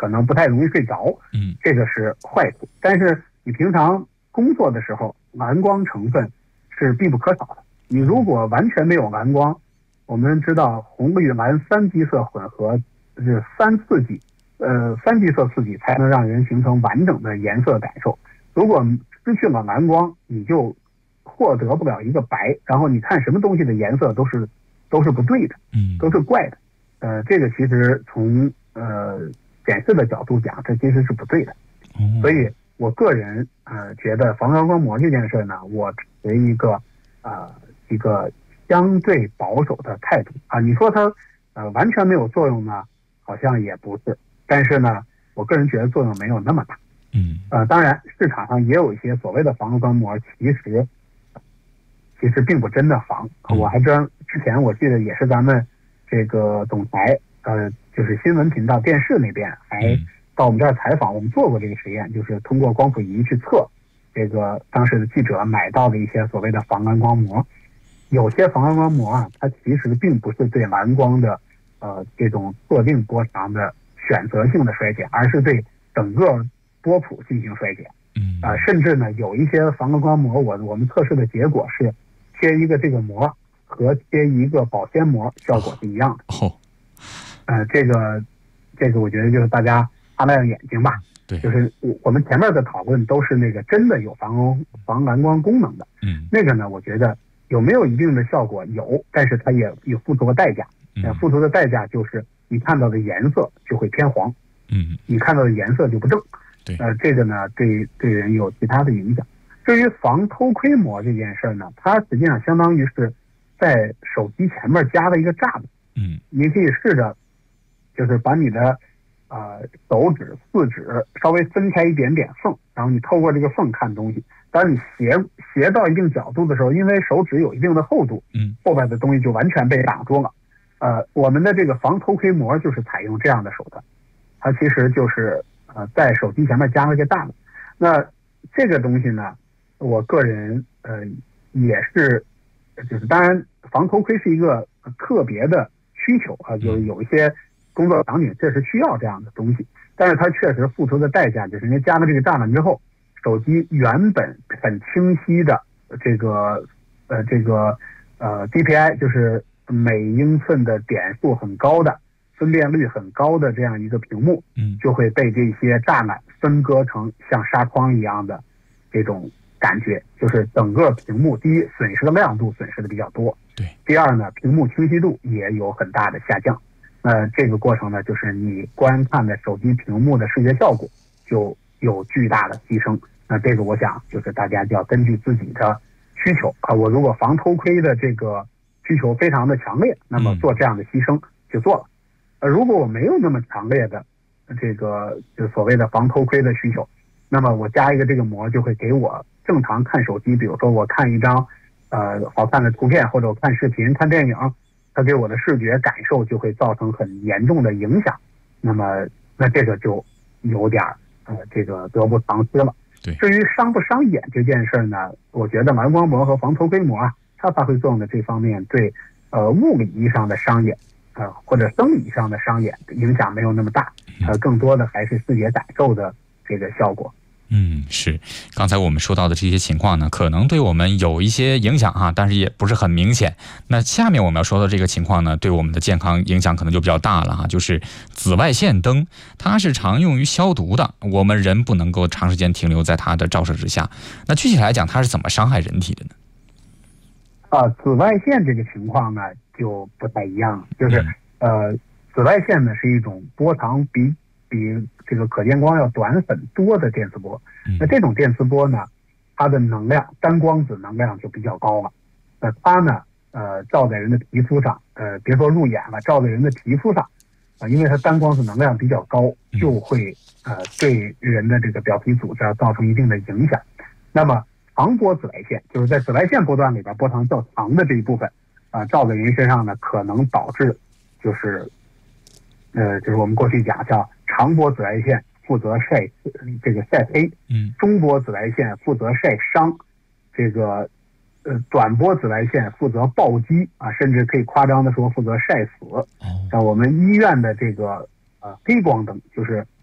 可能不太容易睡着，这个是坏处。但是你平常工作的时候，蓝光成分是必不可少的。你如果完全没有蓝光，我们知道红绿蓝三基色混合是三基色刺激才能让人形成完整的颜色感受。如果失去了蓝光，你就获得不了一个白，然后你看什么东西的颜色都是不对的，都是怪的。这个其实从显示的角度讲，这其实是不对的。所以我个人觉得防蓝光膜这件事呢，我持一个相对保守的态度啊。你说它完全没有作用呢，好像也不是，但是呢，我个人觉得作用没有那么大。当然市场上也有一些所谓的防蓝光膜，其实并不真的防。我还之前我记得也是咱们这个总台就是新闻频道电视那边还到我们这儿采访，我们做过这个实验，就是通过光谱仪去测这个当时的记者买到的一些所谓的防蓝光膜。有些防蓝光膜啊，它其实并不是对蓝光的这种特定波长的选择性的衰减，而是对整个波谱进行衰减。甚至呢，有一些防蓝光膜，我们测试的结果是贴一个这个膜和贴一个保鲜膜效果是一样的。这个我觉得就是大家擦亮眼睛吧。对，就是我们前面的讨论都是那个真的有防蓝光功能的。那个呢，我觉得有没有一定的效果有，但是它也有付出的代价。付出的代价就是你看到的颜色就会偏黄，你看到的颜色就不正。这个呢对人有其他的影响。至于防偷窥膜这件事呢，它实际上相当于是在手机前面加了一个栅栏。你可以试着就是把你的手指四指稍微分开一点点缝，然后你透过这个缝看东西。当你斜到一定角度的时候，因为手指有一定的厚度，后边的东西就完全被挡住了。我们的这个防偷窥膜就是采用这样的手段，它其实就是在手机前面加了一个栅栏。那这个东西呢，我个人也是就是当然防偷窥是一个特别的需求啊，就是有一些工作场景确实需要这样的东西，但是它确实付出的代价就是因为加了这个栅栏之后，手机原本很清晰的这个DPI 就是每英寸的点数很高的分辨率很高的这样一个屏幕，就会被这些栅栏分割成像纱窗一样的这种感觉，就是整个屏幕第一损失的亮度损失的比较多，第二呢屏幕清晰度也有很大的下降。这个过程呢，就是你观看的手机屏幕的视觉效果就有巨大的提升。那这个我想就是大家就要根据自己的需求我如果防偷窥的这个需求非常的强烈，那么做这样的牺牲就做了。如果我没有那么强烈的这个就所谓的防偷窥的需求，那么我加一个这个膜就会给我正常看手机，比如说我看一张好看的图片，或者我看视频看电影，它给我的视觉感受就会造成很严重的影响。那这个就有点这个得不偿失了。至于伤不伤眼这件事呢，我觉得蓝光膜和防偷窥膜它发挥作用的这方面对物理意义上的伤眼或者生理上的伤眼影响没有那么大，更多的还是视觉感受的这个效果。 是，刚才我们说到的这些情况呢，可能对我们有一些影响但是也不是很明显。那下面我们要说的这个情况呢，对我们的健康影响可能就比较大了就是紫外线灯，它是常用于消毒的，我们人不能够长时间停留在它的照射之下。那具体来讲，它是怎么伤害人体的呢？ 紫外线这个情况呢就不太一样，就是紫外线呢是一种波长比这个可见光要短很多的电磁波。那这种电磁波呢，它的能量单光子能量就比较高了。它呢照在人的皮肤上，别说入眼了，照在人的皮肤上因为它单光子能量比较高，就会对人的这个表皮组织造成一定的影响。那么长波紫外线就是在紫外线波段里边波长较长的这一部分照在人身上呢，可能导致就是我们过去讲叫长波紫外线负责晒黑，中波紫外线负责晒伤，这个短波紫外线负责暴击甚至可以夸张的说负责晒死。像我们医院的这个黑光灯，就是